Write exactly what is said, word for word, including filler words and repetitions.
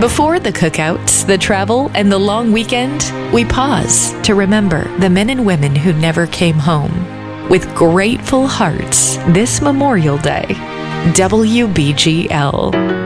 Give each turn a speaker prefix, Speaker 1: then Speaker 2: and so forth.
Speaker 1: Before the cookouts, the travel, and the long weekend, we pause to remember the men and women who never came home. With grateful hearts, this Memorial Day, W B G L.